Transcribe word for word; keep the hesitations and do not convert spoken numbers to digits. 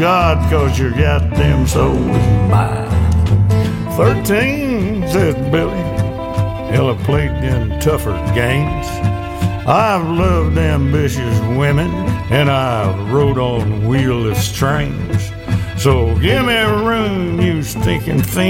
God, 'cause your goddamn soul is mine. Thirteen, says Billy, hella played them tougher games. I've loved ambitious women, and I've rode on wheelless trains. So give me room, you stinking fiend.